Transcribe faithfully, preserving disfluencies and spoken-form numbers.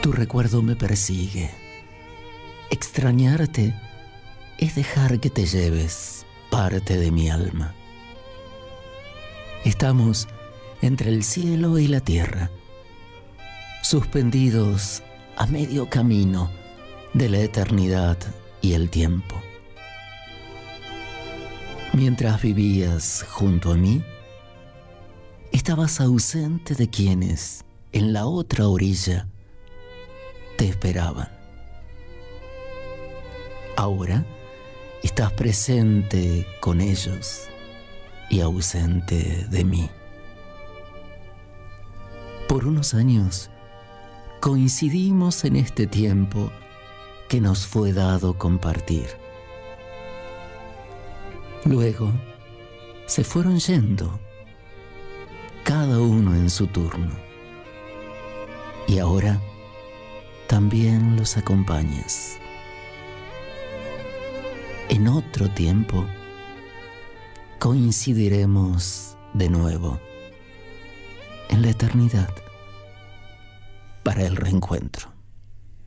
Tu recuerdo me persigue. Extrañarte es dejar que te lleves parte de mi alma. Estamos entre el cielo y la tierra, suspendidos a medio camino de la eternidad y el tiempo. Mientras vivías junto a mí, estabas ausente de quienes en la otra orilla te esperaban. Ahora estás presente con ellos y ausente de mí. Por unos años coincidimos en este tiempo que nos fue dado compartir. Luego se fueron yendo, cada uno en su turno. Y ahora también los acompañas. En otro tiempo coincidiremos de nuevo en la eternidad para el reencuentro.